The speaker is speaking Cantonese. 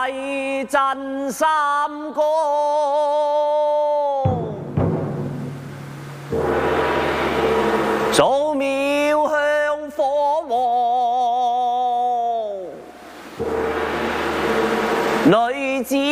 真三公，祖庙香火旺，女子。